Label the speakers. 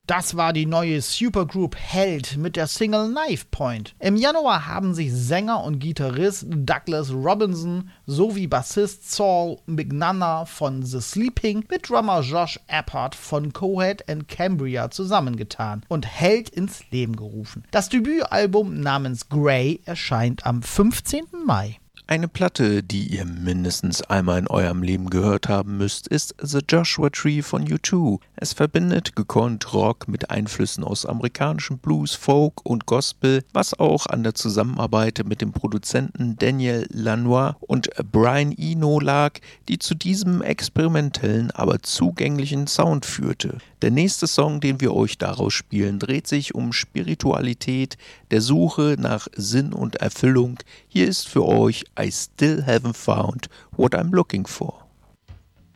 Speaker 1: Das war die neue Supergroup Held mit der Single Knife Point. Im Januar haben sich Sänger und Gitarrist Douglas Robinson sowie Bassist Saul McNanna von The Sleeping mit Drummer Josh Appert von Coheed and Cambria zusammengetan und Held ins Leben gerufen. Das Debütalbum namens Grey erscheint am 15. Mai.
Speaker 2: Eine Platte, die ihr mindestens einmal in eurem Leben gehört haben müsst, ist The Joshua Tree von U2. Es verbindet gekonnt Rock mit Einflüssen aus amerikanischem Blues, Folk und Gospel, was auch an der Zusammenarbeit mit dem Produzenten Daniel Lanois und Brian Eno lag, die zu diesem experimentellen, aber zugänglichen Sound führte. Der nächste Song, den wir euch daraus spielen, dreht sich um Spiritualität, der Suche nach Sinn und Erfüllung. Hier ist für euch I Still Haven't Found What I'm Looking For.